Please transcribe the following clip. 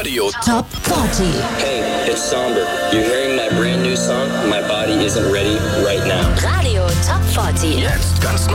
Radio Top 40. Hey, it's Somber. You're hearing my brand new song. My body isn't ready right now. Radio Top 40. Jetzt ganz